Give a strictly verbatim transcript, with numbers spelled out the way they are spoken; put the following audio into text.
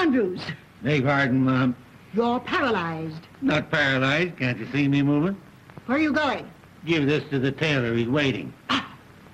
Andrews, Beg pardon, Mom. you're paralyzed. Not paralyzed. Can't you see me moving? Where are you going? Give this to the tailor. He's waiting.